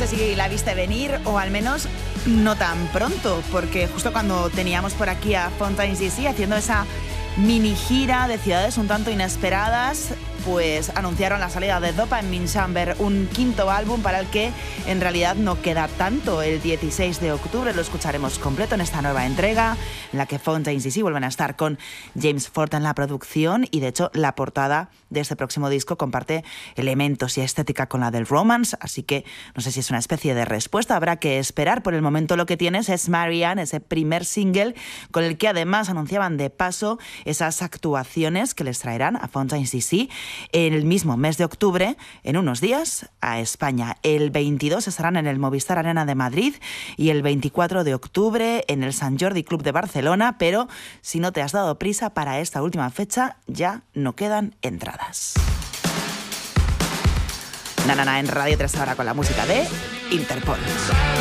sé si la viste venir o al menos no tan pronto, porque justo cuando teníamos por aquí a Fontaines DC haciendo esa mini gira de ciudades un tanto inesperadas, pues anunciaron la salida de Dopamine Chamber, un quinto álbum para el que en realidad no queda tanto. El 16 de octubre lo escucharemos completo en esta nueva entrega, en la que Fontaines DC vuelven a estar con James Ford en la producción, y de hecho la portada de este próximo disco comparte elementos y estética con la del Romance, así que no sé si es una especie de respuesta, habrá que esperar. Por el momento lo que tienes es Marianne, ese primer single con el que además anunciaban de paso esas actuaciones que les traerán a Fontaines DC en el mismo mes de octubre, en unos días, a España. El 22 estarán en el Movistar Arena de Madrid y el 24 de octubre en el Sant Jordi Club de Barcelona, pero si no te has dado prisa para esta última fecha, ya no quedan entradas. En Radio 3 ahora con la música de Interpol.